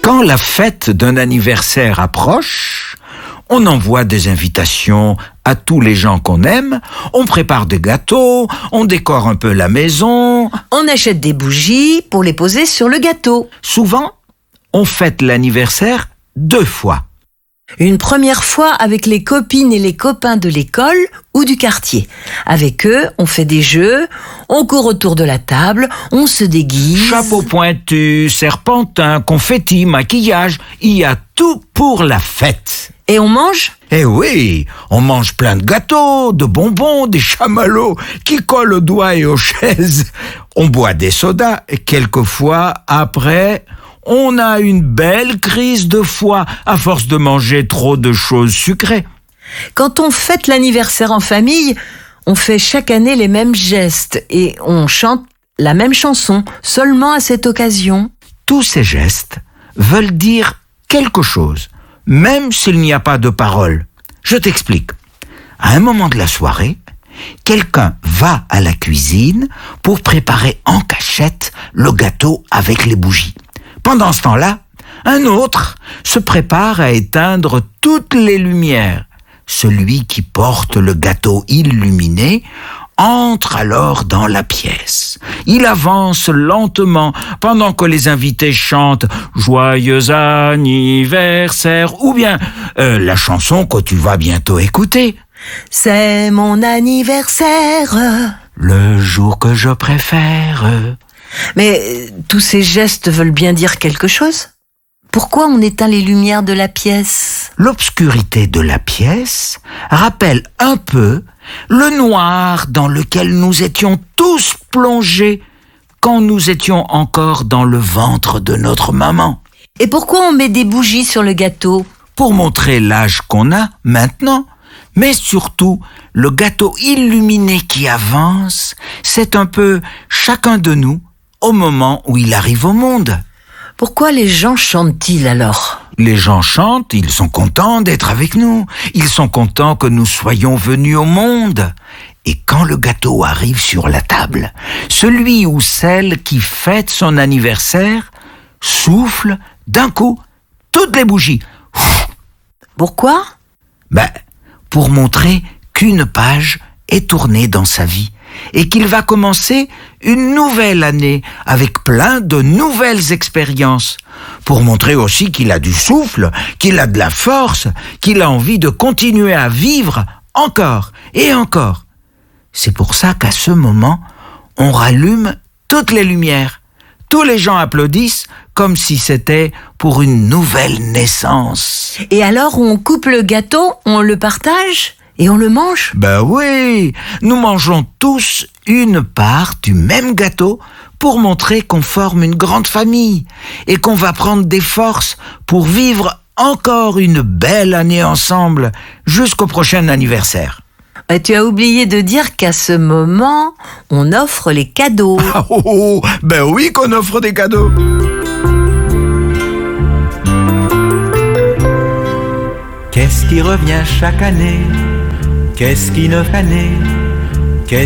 Quand la fête d'un anniversaire approche, on envoie des invitations à tous les gens qu'on aime, on prépare des gâteaux, on décore un peu la maison. On achète des bougies pour les poser sur le gâteau. Souvent, on fête l'anniversaire 2 fois. Une première fois avec les copines et les copains de l'école ou du quartier. Avec eux, on fait des jeux, on court autour de la table, on se déguise. Chapeau pointu, serpentin, confetti, maquillage, il y a tout pour la fête. Et on mange ? Eh oui, on mange plein de gâteaux, de bonbons, des chamallows qui collent aux doigts et aux chaises. On boit des sodas et quelquefois, après, on a une belle crise de foie à force de manger trop de choses sucrées. Quand on fête l'anniversaire en famille, on fait chaque année les mêmes gestes et on chante la même chanson, seulement à cette occasion. Tous ces gestes veulent dire quelque chose, même s'il n'y a pas de paroles. Je t'explique. À un moment de la soirée, quelqu'un va à la cuisine pour préparer en cachette le gâteau avec les bougies. Pendant ce temps-là, un autre se prépare à éteindre toutes les lumières. Celui qui porte le gâteau illuminé entre alors dans la pièce. Il avance lentement pendant que les invités chantent « Joyeux anniversaire » ou bien la chanson que tu vas bientôt écouter. C'est mon anniversaire. Le jour que je préfère. Mais tous ces gestes veulent bien dire quelque chose ? Pourquoi on éteint les lumières de la pièce ? L'obscurité de la pièce rappelle un peu le noir dans lequel nous étions tous plongés quand nous étions encore dans le ventre de notre maman. Et pourquoi on met des bougies sur le gâteau ? Pour montrer l'âge qu'on a maintenant, mais surtout le gâteau illuminé qui avance, c'est un peu chacun de nous au moment où il arrive au monde. Pourquoi les gens chantent-ils alors ? Les gens chantent, ils sont contents d'être avec nous. Ils sont contents que nous soyons venus au monde. Et quand le gâteau arrive sur la table, celui ou celle qui fête son anniversaire souffle d'un coup toutes les bougies. Pourquoi ? Pour montrer qu'une page est tournée dans sa vie et qu'il va commencer une nouvelle année avec plein de nouvelles expériences. Pour montrer aussi qu'il a du souffle, qu'il a de la force, qu'il a envie de continuer à vivre encore et encore. C'est pour ça qu'à ce moment, on rallume toutes les lumières. Tous les gens applaudissent comme si c'était pour une nouvelle naissance. Et alors on coupe le gâteau, on le partage ? Et on le mange ? Oui, nous mangeons tous une part du même gâteau pour montrer qu'on forme une grande famille et qu'on va prendre des forces pour vivre encore une belle année ensemble jusqu'au prochain anniversaire. Tu as oublié de dire qu'à ce moment, on offre les cadeaux. Oui qu'on offre des cadeaux. Qu'est-ce qui revient chaque année ? Qu'est-ce qui ne année